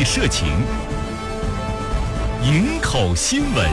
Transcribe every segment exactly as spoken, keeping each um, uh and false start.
社情，营口新闻。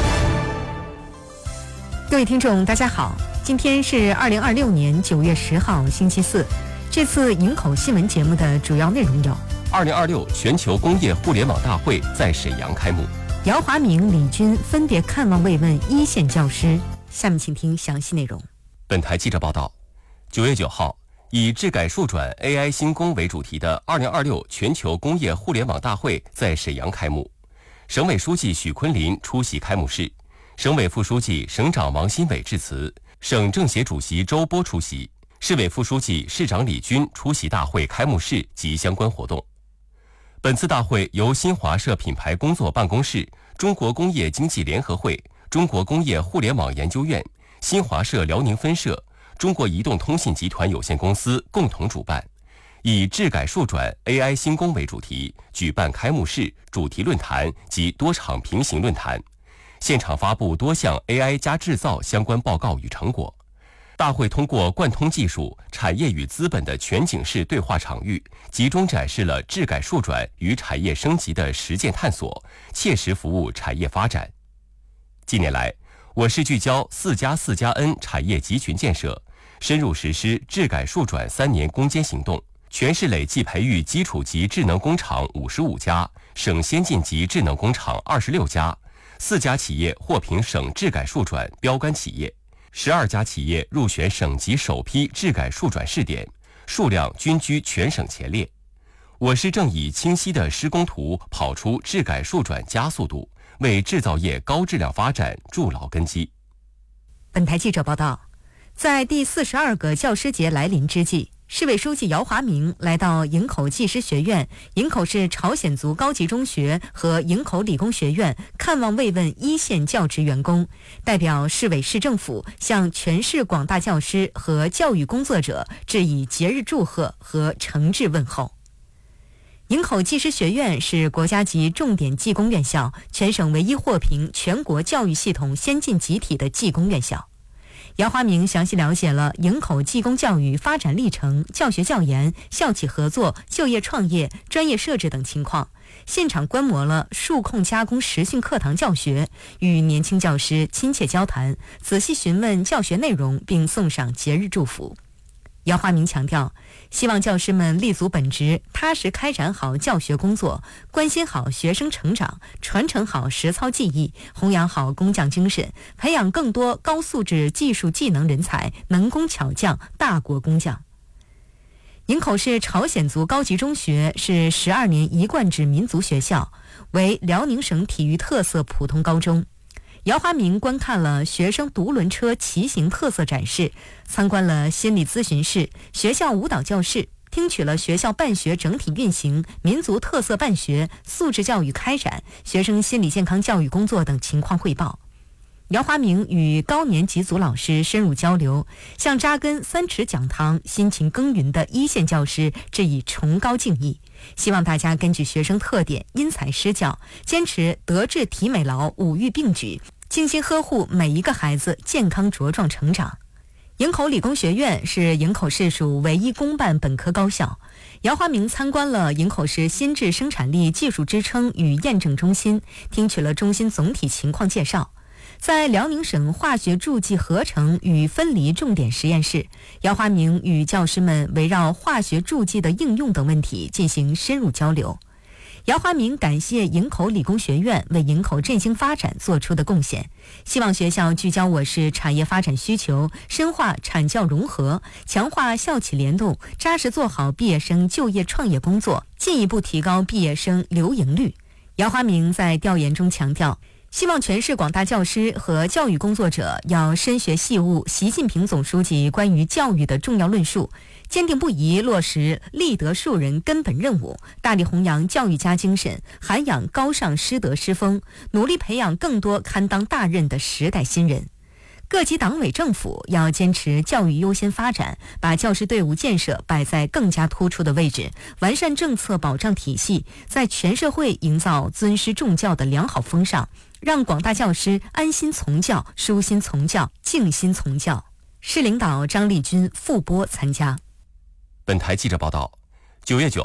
各位听众大家好，今天是二零二六年九月十号星期四。这次营口新闻节目的主要内容有： 二零二六全球工业互联网大会在沈阳开幕， 姚华明、李军分别看望慰问一线教师。下面请听详细内容。 本台记者报道，九月九号，以智改数转 A I 新工为主题的二零二六全球工业互联网大会在沈阳开幕。省委书记许昆林出席开幕式，省委副书记、省长王新伟致辞，省政协主席周波出席，市委副书记、市长李军出席大会开幕式及相关活动。本次大会由新华社品牌工作办公室、中国工业经济联合会、中国工业互联网研究院、新华社辽宁分社、中国移动通信集团有限公司共同主办，以智改数转 A I 新工为主题，举办开幕式、主题论坛及多场平行论坛，现场发布多项 A I 加制造相关报告与成果。大会通过贯通技术、产业与资本的全景式对话场域，集中展示了智改数转与产业升级的实践探索，切实服务产业发展。近年来，我市聚焦四加四加 N 产业集群建设，深入实施智改数转三年攻坚行动，全市累计培育基础级智能工厂五十五家，省先进级智能工厂二十六家，四家企业获评省智改数转标杆企业，十二家企业入选省级首批智改数转试点，数量均居全省前列。我市正以清晰的施工图跑出智改数转加速度，为制造业高质量发展筑牢根基。 本台记者报道，在第四十二个教师节来临之际，市委书记姚华明来到营口技师学院、营口市朝鲜族高级中学和营口理工学院看望慰问一线教职员工，代表市委市政府向全市广大教师和教育工作者致以节日祝贺和诚挚问候。营口技师学院是国家级重点技工院校，全省唯一获评全国教育系统先进集体的技工院校。姚华明详细了解了营口技工教育发展历程、教学教研、校企合作、就业创业、专业设置等情况，现场观摩了数控加工实训课堂教学，与年轻教师亲切交谈，仔细询问教学内容，并送上节日祝福。姚华明强调，希望教师们立足本职，踏实开展好教学工作，关心好学生成长，传承好实操技艺，弘扬好工匠精神，培养更多高素质技术技能人才，能工巧匠，大国工匠。营口市朝鲜族高级中学是十二年一贯制民族学校，为辽宁省体育特色普通高中。姚华明观看了学生独轮车骑行特色展示，参观了心理咨询室、学校舞蹈教室，听取了学校办学整体运行、民族特色办学、素质教育开展、学生心理健康教育工作等情况汇报。姚华明与高年级组老师深入交流，向扎根三尺讲堂、辛勤耕耘的一线教师致以崇高敬意，希望大家根据学生特点因材施教，坚持德智体美劳五育并举，精心呵护每一个孩子健康茁壮成长。营口理工学院是营口市属唯一公办本科高校。姚华明参观了营口市新质生产力技术支撑与验证中心，听取了中心总体情况介绍。在辽宁省化学助剂合成与分离重点实验室，姚华明与教师们围绕化学助剂的应用等问题进行深入交流。姚华明感谢营口理工学院为营口振兴发展做出的贡献，希望学校聚焦我市产业发展需求，深化产教融合，强化校企联动，扎实做好毕业生就业创业工作，进一步提高毕业生留营率。姚华明在调研中强调，希望全市广大教师和教育工作者要深学细悟习近平总书记关于教育的重要论述，坚定不移落实立德树人根本任务，大力弘扬教育家精神，涵养高尚师德师风，努力培养更多堪当大任的时代新人。各级党委政府要坚持教育优先发展，把教师队伍建设摆在更加突出的位置，完善政策保障体系，在全社会营造尊师重教的良好风尚，让广大教师安心从教、舒心从教、静心从教。市领导张立军复播参加。 本台记者报道，九月九号，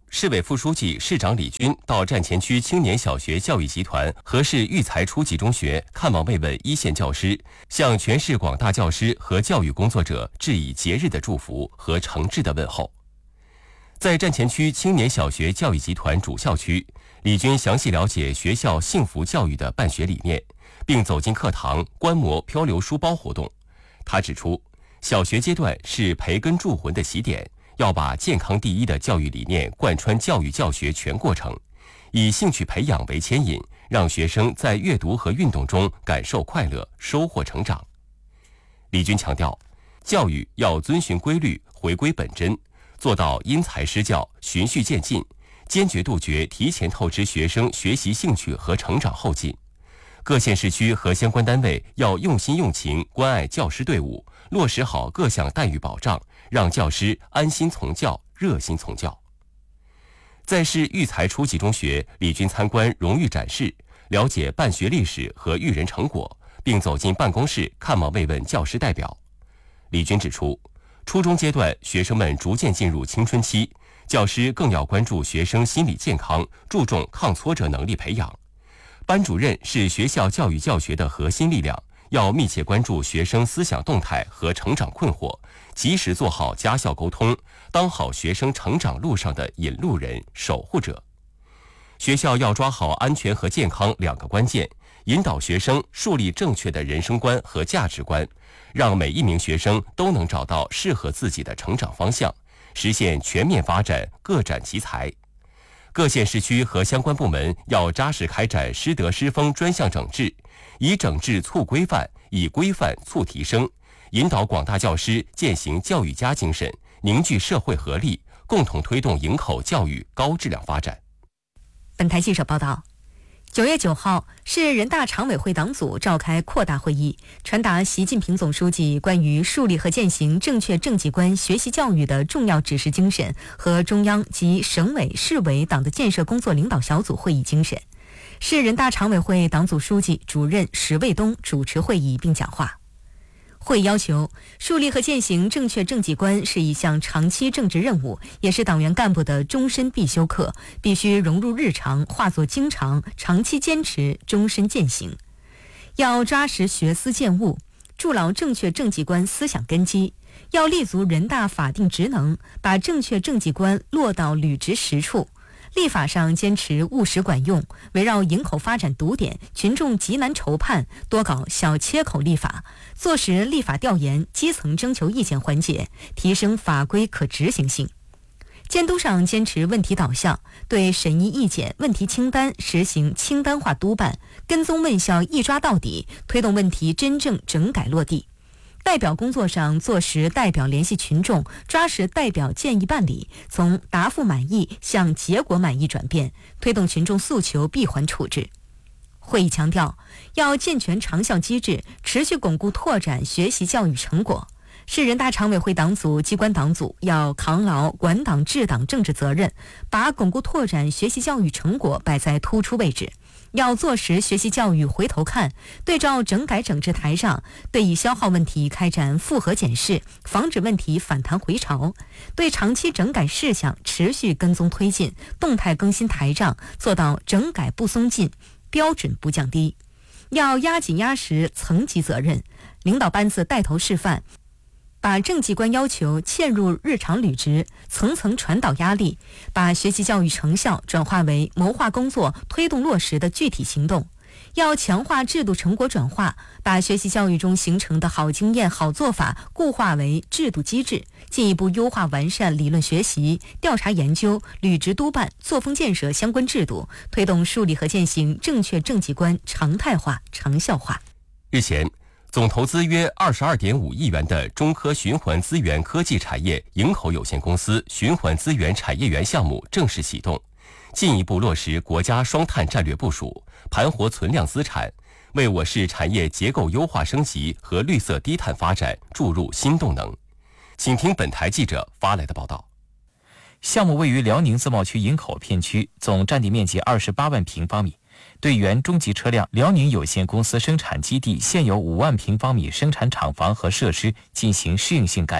市委副书记、市长李军到站前区青年小学教育集团和市育才初级中学看望慰问一线教师，向全市广大教师和教育工作者致以节日的祝福和诚挚的问候。在站前区青年小学教育集团主校区，李军详细了解学校幸福教育的办学理念，并走进课堂观摩漂流书包活动。他指出，小学阶段是培根铸魂的起点，要把健康第一的教育理念贯穿教育教学全过程，以兴趣培养为牵引，让学生在阅读和运动中感受快乐，收获成长。李军强调，教育要遵循规律，回归本真，做到因材施教、循序渐进，坚决杜绝提前透支学生学习兴趣和成长后劲。各县市区和相关单位要用心用情关爱教师队伍，落实好各项待遇保障，让教师安心从教、热心从教。在市育才初级中学，李军参观荣誉展示，了解办学历史和育人成果，并走进办公室看望慰问教师代表。李军指出，初中阶段学生们逐渐进入青春期，教师更要关注学生心理健康，注重抗挫折能力培养。班主任是学校教育教学的核心力量，要密切关注学生思想动态和成长困惑，及时做好家校沟通，当好学生成长路上的引路人、守护者。学校要抓好安全和健康两个关键，引导学生树立正确的人生观和价值观，让每一名学生都能找到适合自己的成长方向，实现全面发展，各展奇才。各县市区和相关部门要扎实开展师德师风专项整治，以整治促规范，以规范促提升，引导广大教师践行教育家精神，凝聚社会合力，共同推动营口教育高质量发展。 本台记者报道，九月九号，市人大常委会党组召开扩大会议，传达习近平总书记关于树立和践行正确政绩观学习教育的重要指示精神和中央及省委、市委党的建设工作领导小组会议精神。市人大常委会党组书记、主任石卫东主持会议并讲话。会议要求，树立和践行正确政绩观是一项长期政治任务，也是党员干部的终身必修课，必须融入日常，化作经常，长期坚持，终身践行。要扎实学思践悟，筑牢正确政绩观思想根基，要立足人大法定职能，把正确政绩观落到履职实处。立法上坚持务实管用，围绕营口发展堵点、群众急难筹盼，多搞小切口立法，做实立法调研、基层征求意见环节，提升法规可执行性。监督上坚持问题导向，对审议意见、问题清单实行清单化督办，跟踪问校一抓到底，推动问题真正整改落地。代表工作上做实代表联系群众，抓实代表建议办理，从答复满意向结果满意转变，推动群众诉求闭环处置。会议强调，要健全长效机制，持续巩固拓展学习教育成果。市人大常委会党组、机关党组要扛牢管党治党政治责任，把巩固拓展学习教育成果摆在突出位置。要做实学习教育回头看，对照整改整治台上对已消耗问题开展复核检视，防止问题反弹回潮；对长期整改事项持续跟踪推进，动态更新台账，做到整改不松劲，标准不降低。要压紧压实层级责任，领导班子带头示范，把政绩观要求嵌入日常履职，层层传导压力，把学习教育成效转化为谋划工作推动落实的具体行动。要强化制度成果转化，把学习教育中形成的好经验、好做法固化为制度机制，进一步优化完善理论学习、调查研究、履职督办、作风建设相关制度，推动树立和践行正确政绩观常态化、长效化。 日前，总投资约二十二点五亿元的中科循环资源科技产业营口有限公司循环资源产业园项目正式启动，进一步落实国家双碳战略部署，盘活存量资产，为我市产业结构优化升级和绿色低碳发展注入新动能。请听本台记者发来的报道。 项目位于辽宁自贸区营口片区，总占地面积二十八万平方米。对原中级车辆辽宁有限公司生产基地现有五万平方米生产厂房和设施进行适应性改造，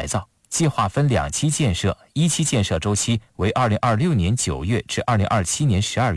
计划分两期建设，一期建设周期为二零二六年九月至二零二七年十二月。